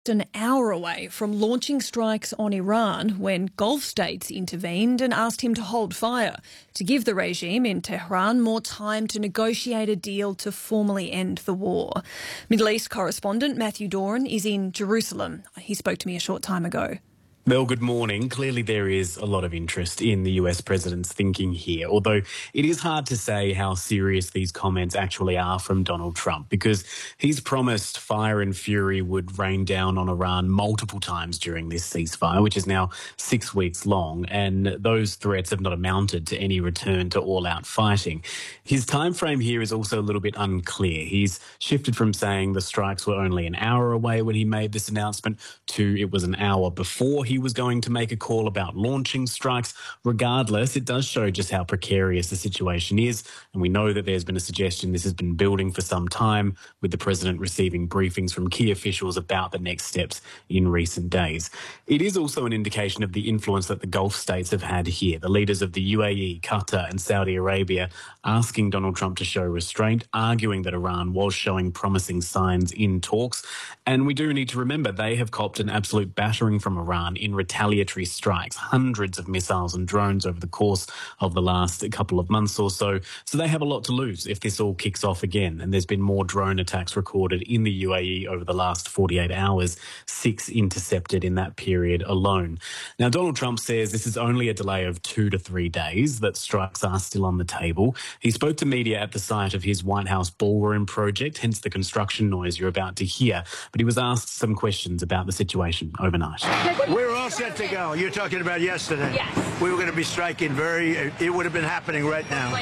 An hour away from launching strikes on Iran when Gulf states intervened and asked him to hold fire to give the regime in Tehran more time to negotiate a deal to formally end the war. Middle East correspondent Matthew Doran is in Jerusalem. He spoke to me a short time ago. Mel, good morning. Clearly there is a lot of interest in the US president's thinking here, although it is hard to say how serious these comments actually are from Donald Trump, because he's promised fire and fury would rain down on Iran multiple times during this ceasefire, which is now 6 weeks long, and those threats have not amounted to any return to all-out fighting. His time frame here is also a little bit unclear. He's shifted from saying the strikes were only an hour away when he made this announcement to it was an hour before he was going to make a call about launching strikes. Regardless, it does show just how precarious the situation is, and we know that there's been a suggestion this has been building for some time, with the president receiving briefings from key officials about the next steps in recent days. It is also an indication of the influence that the Gulf states have had here. The leaders of the UAE, Qatar and Saudi Arabia asking Donald Trump to show restraint, arguing that Iran was showing promising signs in talks. And we do need to remember they have copped an absolute battering from Iran in retaliatory strikes, hundreds of missiles and drones over the course of the last couple of months or so. So they have a lot to lose if this all kicks off again. And there's been more drone attacks recorded in the UAE over the last 48 hours, 6 intercepted in that period alone. Now, Donald Trump says this is only a delay of 2 to 3 days, that strikes are still on the table. He spoke to media at the site of his White House ballroom project, hence the construction noise you're about to hear. But he was asked some questions about the situation overnight. We're all set to go. You're talking about yesterday. Yes. We were going to be striking it would have been happening right now.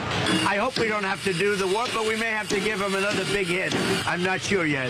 I hope we don't have to do the work, but we may have to give them another big hit. I'm not sure yet.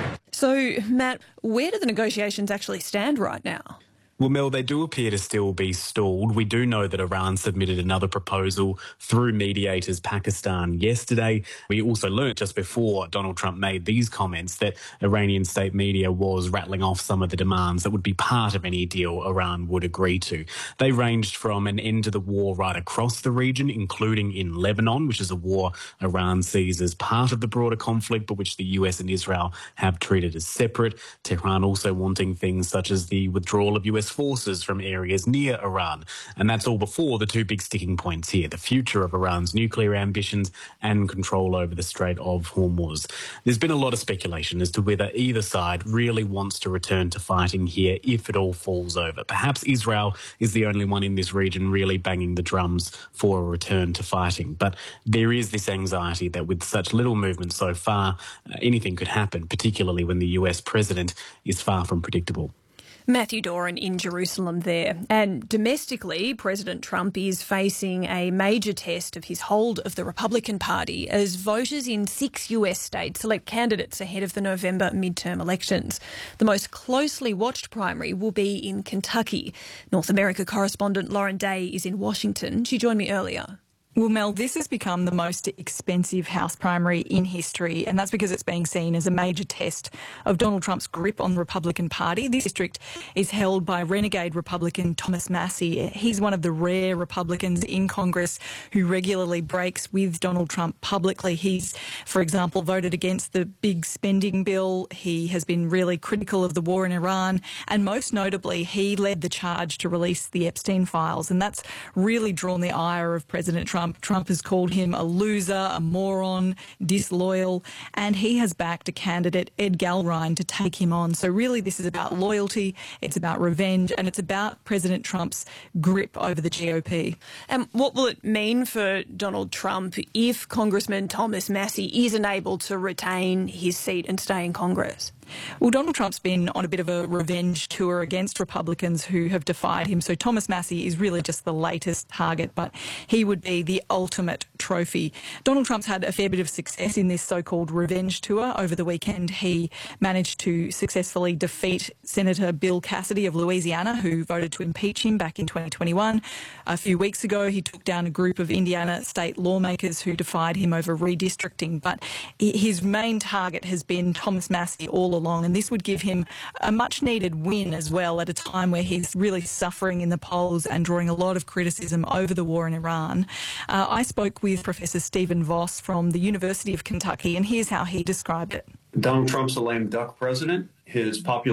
So, Matt, where do the negotiations actually stand right now? Well, Mel, they do appear to still be stalled. We do know that Iran submitted another proposal through mediators Pakistan yesterday. We also learnt just before Donald Trump made these comments that Iranian state media was rattling off some of the demands that would be part of any deal Iran would agree to. They ranged from an end to the war right across the region, including in Lebanon, which is a war Iran sees as part of the broader conflict, but which the US and Israel have treated as separate. Tehran also wanting things such as the withdrawal of US forces from areas near Iran. And that's all before the two big sticking points here, the future of Iran's nuclear ambitions and control over the Strait of Hormuz. There's been a lot of speculation as to whether either side really wants to return to fighting here if it all falls over. Perhaps Israel is the only one in this region really banging the drums for a return to fighting. But there is this anxiety that with such little movement so far, anything could happen, particularly when the US president is far from predictable. Matthew Doran in Jerusalem there. And domestically, President Trump is facing a major test of his hold of the Republican Party as voters in 6 US states select candidates ahead of the November midterm elections. The most closely watched primary will be in Kentucky. North America correspondent Lauren Day is in Washington. She joined me earlier. Well, Mel, this has become the most expensive House primary in history, and that's because it's being seen as a major test of Donald Trump's grip on the Republican Party. This district is held by renegade Republican Thomas Massie. He's one of the rare Republicans in Congress who regularly breaks with Donald Trump publicly. He's, for example, voted against the big spending bill. He has been really critical of the war in Iran, and most notably, he led the charge to release the Epstein files, and that's really drawn the ire of President Trump. Trump has called him a loser, a moron, disloyal, and he has backed a candidate, Ed Galrine, to take him on. So really this is about loyalty, it's about revenge, and it's about President Trump's grip over the GOP. And what will it mean for Donald Trump if Congressman Thomas Massie isn't able to retain his seat and stay in Congress? Well, Donald Trump's been on a bit of a revenge tour against Republicans who have defied him. So Thomas Massie is really just the latest target, but he would be the ultimate trophy. Donald Trump's had a fair bit of success in this so-called revenge tour. Over the weekend, he managed to successfully defeat Senator Bill Cassidy of Louisiana, who voted to impeach him back in 2021. A few weeks ago, he took down a group of Indiana state lawmakers who defied him over redistricting. But his main target has been Thomas Massie all along, and this would give him a much-needed win as well at a time where he's really suffering in the polls and drawing a lot of criticism over the war in Iran. I spoke with Professor Stephen Voss from the University of Kentucky, and here's how he described it. Donald Trump's a lame duck president. His popularity